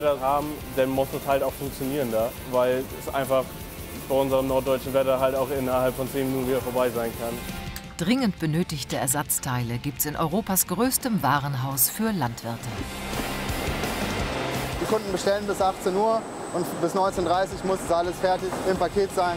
das haben, dann muss es halt auch funktionieren da, weil es einfach bei unserem norddeutschen Wetter halt auch innerhalb von 10 Minuten wieder vorbei sein kann. Dringend benötigte Ersatzteile gibt's in Europas größtem Warenhaus für Landwirte. Die Kunden bestellen bis 18 Uhr und bis 19:30 Uhr muss es alles fertig im Paket sein.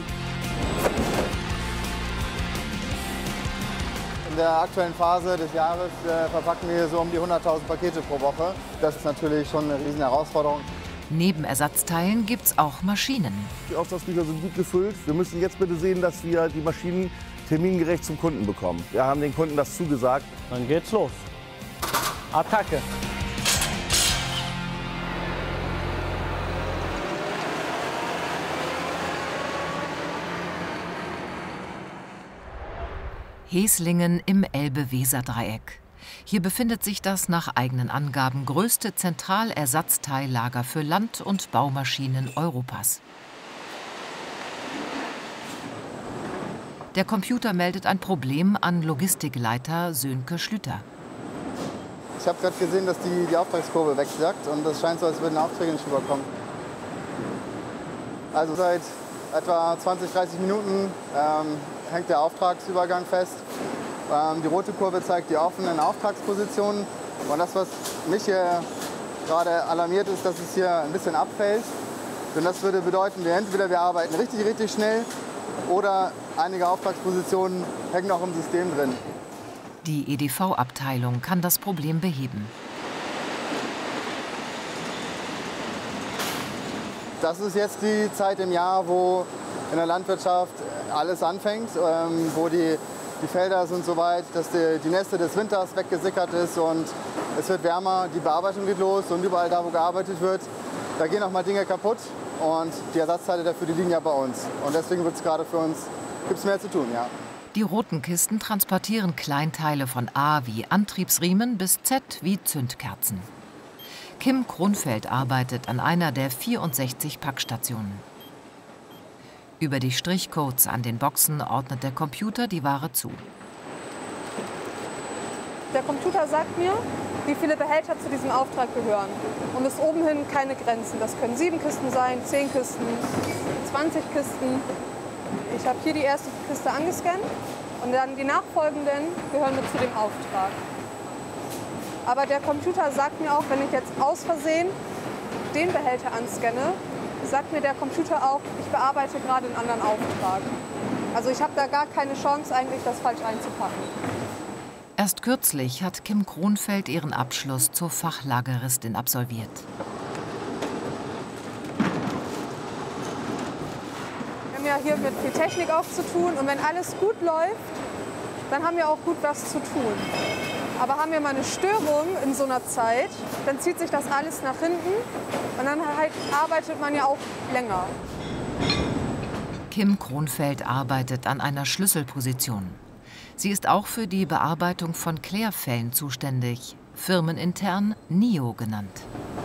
In der aktuellen Phase des Jahres verpacken wir so um die 100.000 Pakete pro Woche. Das ist natürlich schon eine riesen Herausforderung. Neben Ersatzteilen gibt's auch Maschinen. Die Auftragsbücher sind gut gefüllt. Wir müssen jetzt bitte sehen, dass wir die Maschinen termingerecht zum Kunden bekommen. Wir haben den Kunden das zugesagt. Dann geht's los. Attacke! Heslingen im Elbe-Weser-Dreieck. Hier befindet sich das nach eigenen Angaben größte Zentralersatzteillager für Land- und Baumaschinen Europas. Der Computer meldet ein Problem an Logistikleiter Sönke Schlüter. Ich habe gerade gesehen, dass die Auftragskurve wegsackt und es scheint so, als würden Aufträge nicht rüberkommen. Also seit etwa 20, 30 Minuten hängt der Auftragsübergang fest. Die rote Kurve zeigt die offenen Auftragspositionen. Und das, was mich hier gerade alarmiert, ist, dass es hier ein bisschen abfällt. Denn das würde bedeuten, entweder wir arbeiten richtig schnell oder einige Auftragspositionen hängen noch im System drin. Die EDV-Abteilung kann das Problem beheben. Das ist jetzt die Zeit im Jahr, wo in der Landwirtschaft alles anfängt, wo die Felder sind so weit, dass die Nässe des Winters weggesickert ist und es wird wärmer, die Bearbeitung geht los und überall da, wo gearbeitet wird, da gehen auch mal Dinge kaputt und die Ersatzteile dafür, die liegen ja bei uns. Und deswegen wird es gerade für uns, gibt es mehr zu tun, ja. Die roten Kisten transportieren Kleinteile von A wie Antriebsriemen bis Z wie Zündkerzen. Kim Kronfeld arbeitet an einer der 64 Packstationen. Über die Strichcodes an den Boxen ordnet der Computer die Ware zu. Der Computer sagt mir, wie viele Behälter zu diesem Auftrag gehören. Und bis oben hin keine Grenzen. Das können 7 Kisten sein, 10 Kisten, 20 Kisten. Ich habe hier die erste Kiste angescannt und dann die nachfolgenden gehören mit zu dem Auftrag. Aber der Computer sagt mir auch, wenn ich jetzt aus Versehen den Behälter anscanne, sagt mir der Computer auch, ich bearbeite gerade einen anderen Auftrag. Also ich habe da gar keine Chance, eigentlich das falsch einzupacken. Erst kürzlich hat Kim Kronfeld ihren Abschluss zur Fachlageristin absolviert. Wir haben ja hier mit viel Technik auch zu tun und wenn alles gut läuft, dann haben wir auch gut was zu tun. Aber haben wir mal eine Störung in so einer Zeit, dann zieht sich das alles nach hinten und dann halt arbeitet man ja auch länger. Kim Kronfeld arbeitet an einer Schlüsselposition. Sie ist auch für die Bearbeitung von Klärfällen zuständig, firmenintern NIO genannt.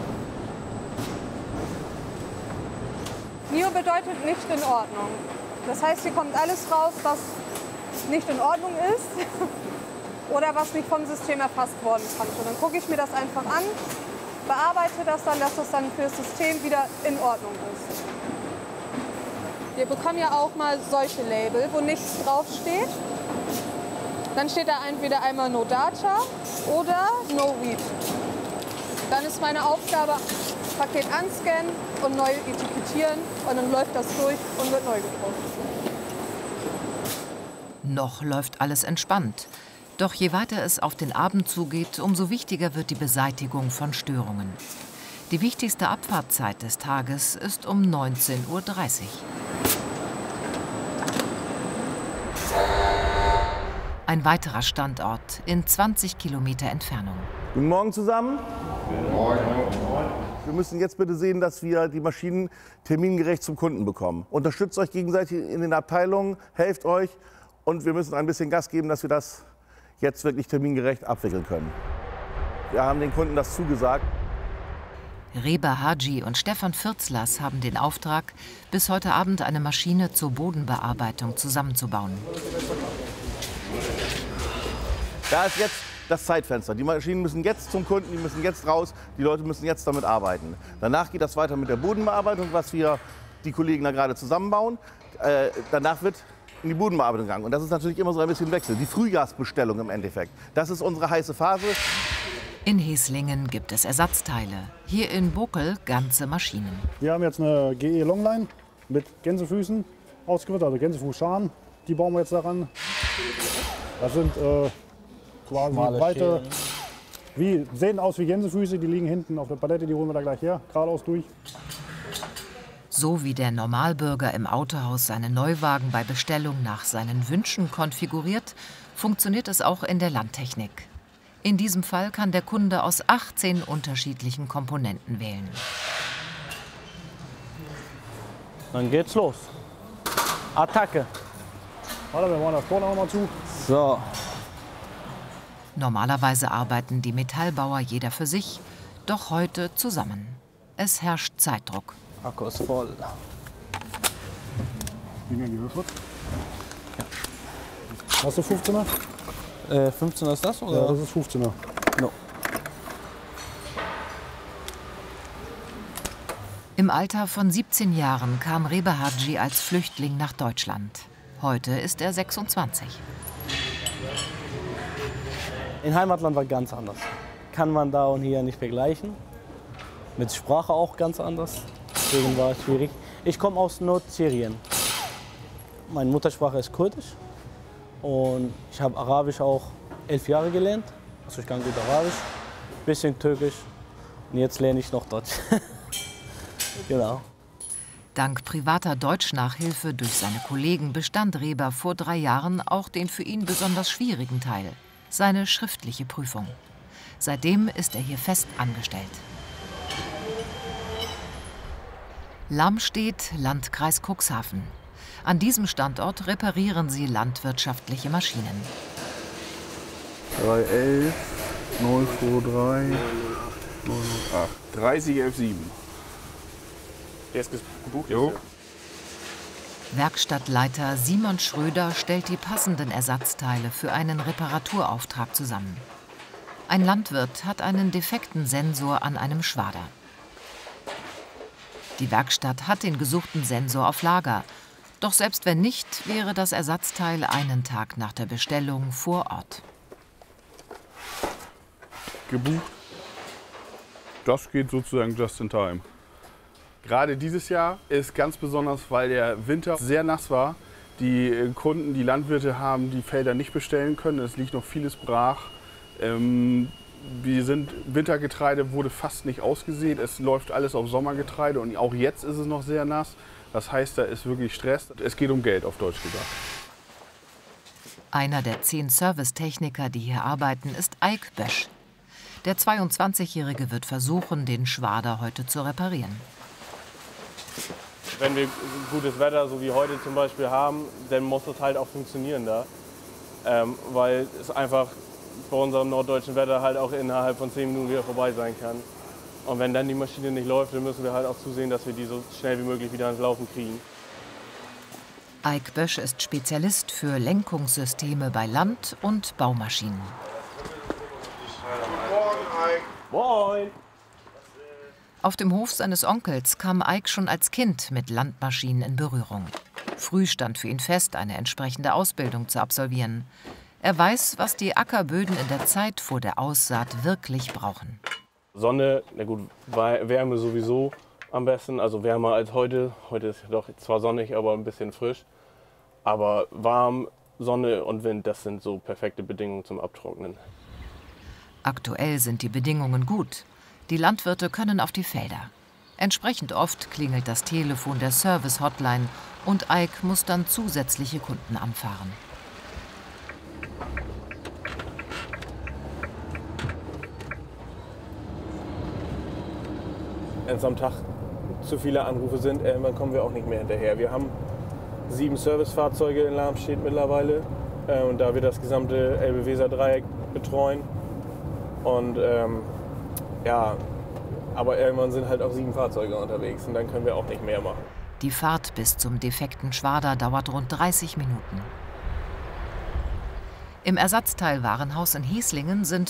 NIO bedeutet nicht in Ordnung. Das heißt, hier kommt alles raus, was nicht in Ordnung ist oder was nicht vom System erfasst worden kann. Und dann gucke ich mir das einfach an, bearbeite das dann, dass das dann für das System wieder in Ordnung ist. Wir bekommen ja auch mal solche Label, wo nichts draufsteht. Dann steht da entweder einmal No Data oder No Read. Dann ist meine Aufgabe, Paket anscannen und neu etikettieren und dann läuft das durch und wird neu gedruckt. Noch läuft alles entspannt. Doch je weiter es auf den Abend zugeht, umso wichtiger wird die Beseitigung von Störungen. Die wichtigste Abfahrtzeit des Tages ist um 19:30 Uhr. Ein weiterer Standort in 20 Kilometer Entfernung. Guten Morgen zusammen. Guten Morgen. Wir müssen jetzt bitte sehen, dass wir die Maschinen termingerecht zum Kunden bekommen. Unterstützt euch gegenseitig in den Abteilungen, helft euch und wir müssen ein bisschen Gas geben, dass wir das jetzt wirklich termingerecht abwickeln können. Wir haben den Kunden das zugesagt. Reba Haji und Stefan Virzlers haben den Auftrag, bis heute Abend eine Maschine zur Bodenbearbeitung zusammenzubauen. Da ist jetzt das Zeitfenster. Die Maschinen müssen jetzt zum Kunden, die müssen jetzt raus, die Leute müssen jetzt damit arbeiten. Danach geht das weiter mit der Bodenbearbeitung, was die Kollegen da gerade zusammenbauen. Danach wird in die Bodenbearbeitung gegangen. Und das ist natürlich immer so ein bisschen Wechsel. Die Frühjahrsbestellung im Endeffekt. Das ist unsere heiße Phase. In Heslingen gibt es Ersatzteile, hier in Bokel ganze Maschinen. Wir haben jetzt eine GE Longline mit Gänsefüßen ausgeführt, also Gänsefußscharen. Die bauen wir jetzt daran. Das sind quasi breite, sehen aus wie Gänsefüße, die liegen hinten auf der Palette, die holen wir da gleich her, geradeaus durch. So wie der Normalbürger im Autohaus seinen Neuwagen bei Bestellung nach seinen Wünschen konfiguriert, funktioniert es auch in der Landtechnik. In diesem Fall kann der Kunde aus 18 unterschiedlichen Komponenten wählen. Dann geht's los. Attacke. Warte, wir machen das Tor noch mal zu. So. Normalerweise arbeiten die Metallbauer jeder für sich, doch heute zusammen. Es herrscht Zeitdruck. Akku ist voll. Wie gehen die Würfel? Ja. Hast du 15er? 15er ist das, oder? Ja, das ist 15er. No. Im Alter von 17 Jahren kam Rebe Hadji als Flüchtling nach Deutschland. Heute ist er 26. In Heimatland war ganz anders. Kann man da und hier nicht vergleichen. Mit Sprache auch ganz anders. Deswegen war es schwierig. Ich komme aus Nordsyrien. Meine Muttersprache ist Kurdisch. Und ich habe Arabisch auch 11 Jahre gelernt. Also ich kann gut Arabisch, bisschen Türkisch. Und jetzt lerne ich noch Deutsch. Genau. Dank privater Deutschnachhilfe durch seine Kollegen bestand Reber vor 3 Jahren auch den für ihn besonders schwierigen Teil, seine schriftliche Prüfung. Seitdem ist er hier fest angestellt. Lamstedt, Landkreis Cuxhaven. An diesem Standort reparieren sie landwirtschaftliche Maschinen. 311 923 908 3011 Der ist gebucht. Jo. Werkstattleiter Simon Schröder stellt die passenden Ersatzteile für einen Reparaturauftrag zusammen. Ein Landwirt hat einen defekten Sensor an einem Schwader. Die Werkstatt hat den gesuchten Sensor auf Lager. Doch selbst wenn nicht, wäre das Ersatzteil einen Tag nach der Bestellung vor Ort. Gebucht. Das geht sozusagen just in time. Gerade dieses Jahr ist ganz besonders, weil der Winter sehr nass war. Die Kunden, die Landwirte haben die Felder nicht bestellen können. Es liegt noch vieles brach. Wintergetreide wurde fast nicht ausgesät. Es läuft alles auf Sommergetreide und auch jetzt ist es noch sehr nass. Das heißt, da ist wirklich Stress. Es geht um Geld, auf Deutsch gesagt. Einer der 10 Servicetechniker, die hier arbeiten, ist Eik Bösch. Der 22-Jährige wird versuchen, den Schwader heute zu reparieren. Wenn wir gutes Wetter, so wie heute zum Beispiel, haben, dann muss es halt auch funktionieren da. Weil es einfach bei unserem norddeutschen Wetter halt auch innerhalb von 10 Minuten wieder vorbei sein kann. Und wenn dann die Maschine nicht läuft, dann müssen wir halt auch zusehen, dass wir die so schnell wie möglich wieder ans Laufen kriegen. Eik Bösch ist Spezialist für Lenkungssysteme bei Land- und Baumaschinen. Moin! Auf dem Hof seines Onkels kam Eik schon als Kind mit Landmaschinen in Berührung. Früh stand für ihn fest, eine entsprechende Ausbildung zu absolvieren. Er weiß, was die Ackerböden in der Zeit vor der Aussaat wirklich brauchen. Sonne, na gut, Wärme sowieso am besten, also wärmer als heute. Heute ist doch zwar sonnig, aber ein bisschen frisch. Aber warm, Sonne und Wind, das sind so perfekte Bedingungen zum Abtrocknen. Aktuell sind die Bedingungen gut. Die Landwirte können auf die Felder. Entsprechend oft klingelt das Telefon der Service-Hotline und Eik muss dann zusätzliche Kunden anfahren. Wenn es am Tag zu viele Anrufe sind, irgendwann kommen wir auch nicht mehr hinterher. Wir haben 7 Servicefahrzeuge in Lamstedt mittlerweile. Und da wir das gesamte Elbe-Weser-Dreieck betreuen. Und ja, aber irgendwann sind halt auch 7 Fahrzeuge unterwegs und dann können wir auch nicht mehr machen. Die Fahrt bis zum defekten Schwader dauert rund 30 Minuten. Im Ersatzteilwarenhaus in Hieslingen sind